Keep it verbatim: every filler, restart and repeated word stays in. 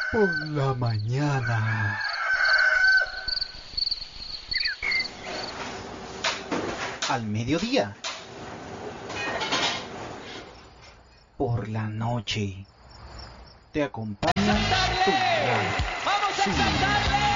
Por la mañana. Al mediodía. Por la noche. Te acompaña tu radio. ¡Vamos a cantarle!